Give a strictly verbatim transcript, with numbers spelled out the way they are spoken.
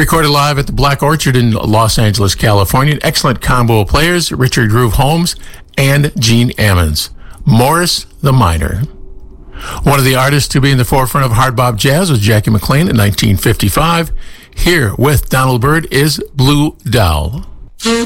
Recorded live at the Black Orchard in Los Angeles, California. An excellent combo of players, Richard Groove Holmes and Gene Ammons. Morris the Miner. One of the artists to be in the forefront of hard bop jazz was Jackie McLean in nineteen fifty-five. Here with Donald Byrd is Blue Doll.